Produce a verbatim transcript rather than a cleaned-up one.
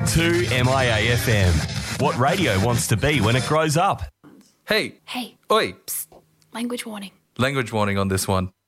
two M I A F M. What radio wants to be when it grows up. Hey. Hey. Oi. Psst. Language warning. Language warning on this one.